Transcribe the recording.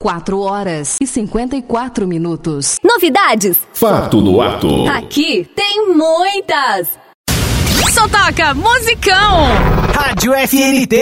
4h54. Novidades? Fato no ato. Aqui tem muitas. Só toca musicão. Rádio FNT.